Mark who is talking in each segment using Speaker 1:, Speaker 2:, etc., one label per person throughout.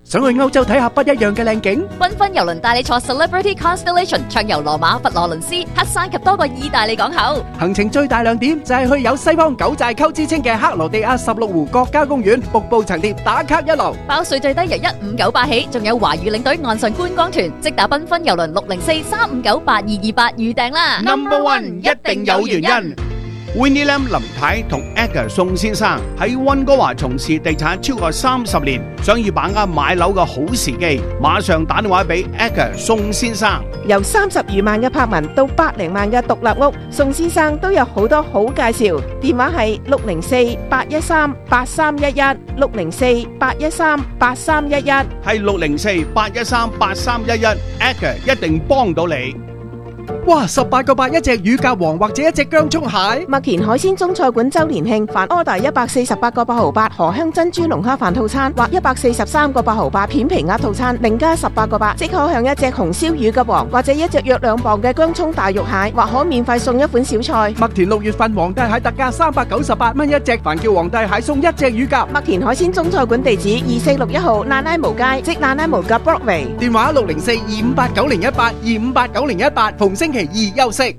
Speaker 1: 想去歐洲睇下不一樣嘅靚景？
Speaker 2: 繽紛郵輪帶你坐 Celebrity Constellation 暢遊羅馬、佛羅倫斯、黑山及多個意大利港口。
Speaker 1: 行程最大亮點就係去有西方九寨溝之稱嘅克羅地亞16湖國家公園，瀑布層疊打卡一流。
Speaker 2: 包稅最低由1598起，仲有華語領隊岸上觀光團，即打繽紛郵輪604-359-8228預訂啦。
Speaker 3: Number one 一定有原因。Winnie Lam 林太同 Edgar 宋先生喺溫哥華從事地產超過30年，想要把握買樓嘅好時機，馬上打電話俾 Edgar 宋先生。
Speaker 4: 由30餘萬嘅柏文到百零萬嘅獨立屋，宋先生都有好多好介紹。電話係604-813-8311 604-813-8311，
Speaker 3: 係604-813-8311 ，Edgar 一定幫到你。
Speaker 1: 哇！18個8一隻乳鴿王或者一隻薑蔥蟹。
Speaker 4: 麥田海鮮中菜館周年慶，凡 order 148個8毫8荷香珍珠龍蝦飯套餐或143個8毫8片皮鴨套餐，另加18個8，即可享一隻紅燒乳鴿王或者一隻約2磅嘅薑蔥大肉蟹，或可免費送一款小菜。
Speaker 1: 麥田6月份皇帝蟹特價398蚊一隻，凡叫皇帝蟹送一隻乳鴿。
Speaker 4: 麥田海鮮中菜館地址2461號蘭拉毛街，即蘭拉毛嘅 Broadway。
Speaker 1: 電話604-258-9018 258-9018，逢星期2休息。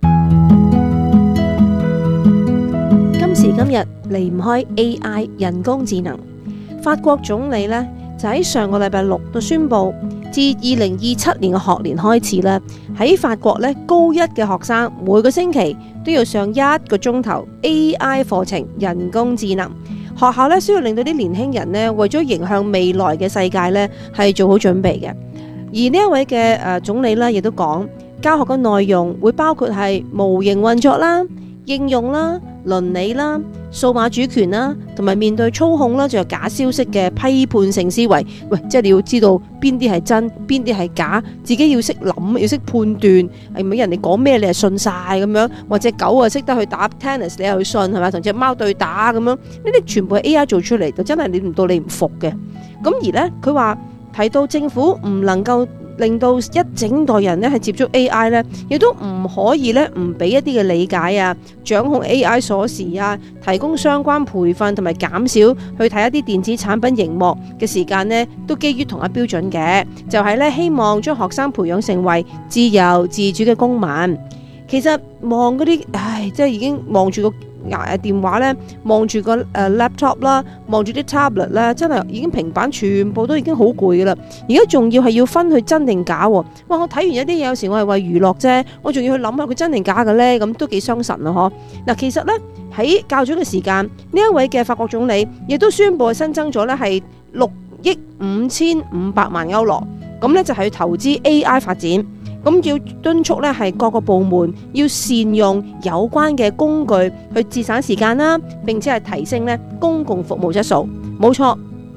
Speaker 5: 今時今日離唔開 AI 人工智能。法國總理呢就喺上個禮拜6都宣布，自2027年嘅學年開始呢，喺法國呢高一嘅學生每個星期都要上1個鐘頭 AI 課程，人工智能。學校呢需要令到啲年輕人呢為咗迎向未來嘅世界呢係做好準備嘅。而呢一位嘅總理呢亦都講，教學嘅內容會包括係模型運作啦、應用啦、倫理啦、數碼主權啦，同埋面對操控啦，仲有假消息嘅批判性思維。喂，即係你要知道邊啲係真，邊啲係假，自己要識諗，要識判斷，係咪人哋講咩你係信晒咁樣？或者狗啊識得去打 tennis，你又去信係咪？同隻貓對打咁樣，呢啲全部係 AI 做出嚟，就真係你唔到你唔服嘅。咁而呢，佢話提到政府唔能夠令到一整代人咧係接觸 AI 咧，亦都唔可以咧唔俾一啲嘅理解啊，掌控 AI 鎖匙啊，提供相關培訓同埋減少去睇一啲電子產品熒幕嘅時間呢，都基於同一標準嘅，就係咧希望將學生培養成為自由自主嘅公民。其實望嗰啲，即係已經望住個電話咧，望住個laptop 啦，望住啲 tablet 咧，真係已經平板全部都已經好攰噶啦。而家仲要係要分去真定假喎。哇！我睇完一啲嘢，有時我係為娛樂啫，我仲要去諗下佢真定假嘅咧，咁都幾傷神啊！嗬。嗱，其實咧喺較早嘅時間，呢一位嘅法國總理亦都宣布新增咗咧係6億5500萬歐羅，咁咧就係去投資 AI 發展。咁要敦促咧係各個部門要善用有關嘅工具去節省時間啦，並且係提升咧公共服務質素。冇錯，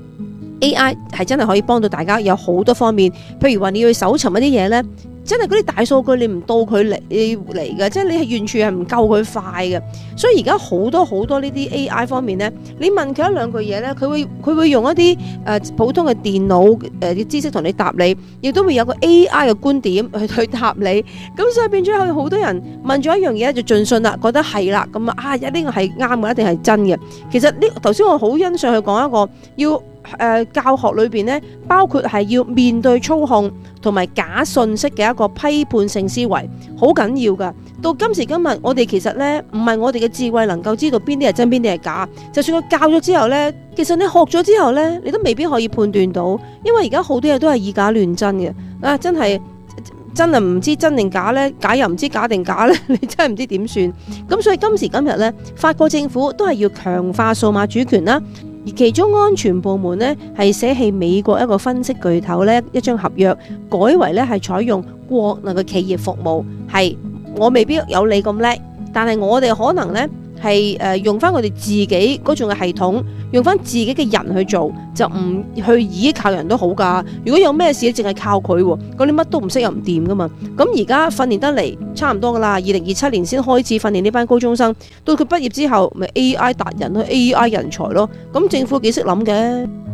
Speaker 5: AI 係真係可以幫到大家有好多方面，譬如話你要去搜尋一啲嘢呢，真係嗰啲大數據你唔到佢嚟嘅，即係你係完全係唔夠佢快嘅。所以而家好多呢啲 AI 方面呢，你問佢一兩句嘢呢，佢會用一啲普通嘅電腦嘅知識同你答你，亦都會有個 AI 嘅觀點去答你。咁所以變咗好多人問咗一樣嘢就盡信啦，覺得係啦，咁啊呢個係啱嘅，一定係真嘅。其實呢頭先我好欣賞佢講一個要教學裏邊呢，包括係要面對操控同埋假信息嘅一個批判性思維，好緊要噶。到今時今日，我哋其實呢唔係我哋嘅智慧能夠知道邊啲係真邊啲係假。就算佢教咗之後呢，其實你學咗之後呢，你都未必可以判斷到，因為而家好多嘢都係以假亂真嘅。真係唔知真定假呢，假又唔知假定假呢，你真係唔知點算。咁所以今時今日呢，法國政府都係要強化數碼主權啦。而其中安全部門呢，係捨棄美國一個分析巨頭呢一張合約，改為呢係採用國內嘅企業服務。係我未必有你咁叻，但係我哋可能呢係用翻我哋自己嗰種嘅系統，用翻自己嘅人去做，就唔去依靠人都好噶。如果有咩事淨係靠佢，咁你乜都唔識又唔掂噶嘛。咁而家訓練得嚟差唔多噶啦，2027年先開始訓練呢班高中生，到佢畢業之後咪 AI 達人去 AI 人才咯。咁政府幾識諗嘅。